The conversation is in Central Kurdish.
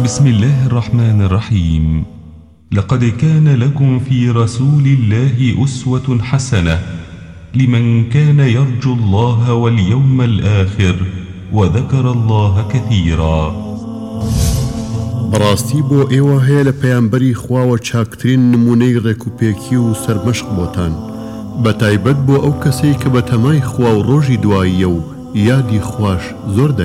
بسم الله الرحمن الرحيم. لقد كان لكم في رسول الله أسوة حسنة لمن كان يرجو الله واليوم الآخر وذكر الله كثيرا. بەڕاستی بۆ ئێوە هەیە لە پەیامبەری خواوە چاکترین نمونەی ڕێکوپێکی و سەرمەشق بۆتان، بەتایبەت بۆ ئەو کەسەی کە بە تەمای خوا و ڕۆژی دواییە و یادی خوش زۆر دەکات.